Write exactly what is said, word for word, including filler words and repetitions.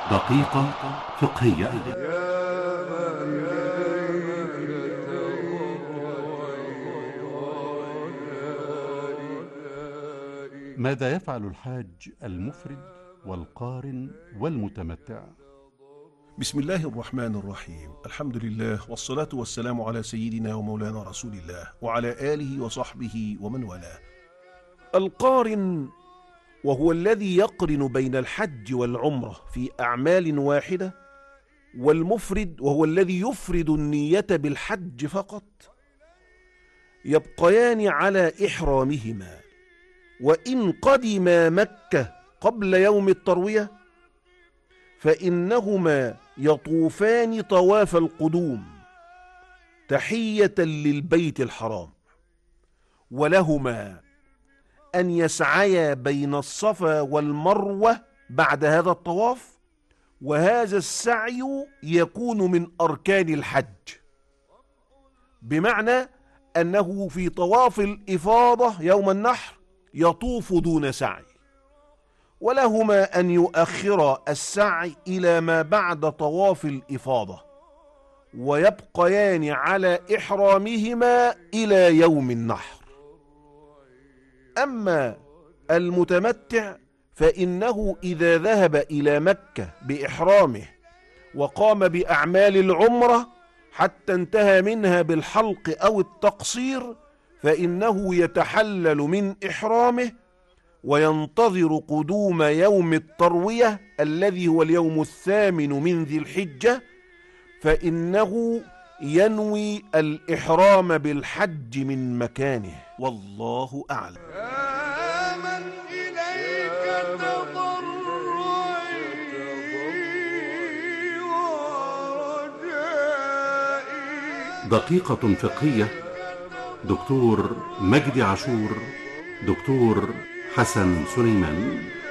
دقيقة فقهية. ماذا يفعل الحاج المفرد والقارن والمتمتع؟ بسم الله الرحمن الرحيم. الحمد لله والصلاة والسلام على سيدنا ومولانا رسول الله وعلى آله وصحبه ومن والاه. القارن وهو الذي يقرن بين الحج والعمرة في أعمال واحدة، والمفرد وهو الذي يفرد النية بالحج فقط، يبقيان على إحرامهما، وإن قدما مكة قبل يوم التروية فإنهما يطوفان طواف القدوم تحية للبيت الحرام، ولهما أن يسعيا بين الصفا والمروة بعد هذا الطواف، وهذا السعي يكون من أركان الحج، بمعنى أنه في طواف الإفاضة يوم النحر يطوف دون سعي، ولهما أن يؤخر السعي إلى ما بعد طواف الإفاضة، ويبقيان على إحرامهما إلى يوم النحر. أما المتمتع فإنه إذا ذهب إلى مكة بإحرامه وقام بأعمال العمرة حتى انتهى منها بالحلق أو التقصير، فإنه يتحلل من إحرامه وينتظر قدوم يوم التروية الذي هو اليوم الثامن من ذي الحجة، فإنه ينوي الإحرام بالحج من مكانه، والله أعلم. آمن إليك تضرعي ورجائي. دقيقة فقهية. دكتور مجدي عاشور، دكتور حسن سليمان.